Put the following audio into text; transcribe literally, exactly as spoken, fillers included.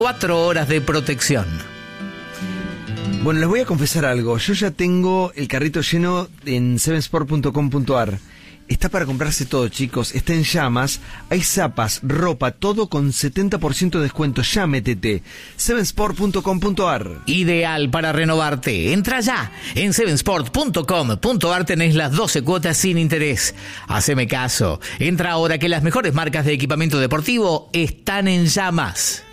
Cuatro horas de protección. Bueno, les voy a confesar algo. Yo ya tengo el carrito lleno en seven sport punto com punto a r. Está para comprarse todo, chicos. Está en llamas. Hay zapas, ropa, todo con setenta por ciento de descuento. Ya métete. seven sport punto com punto a r. Ideal para renovarte. Entra ya. En seven sport punto com punto a r tenés las doce cuotas sin interés. Haceme caso. Entra ahora que las mejores marcas de equipamiento deportivo están en llamas.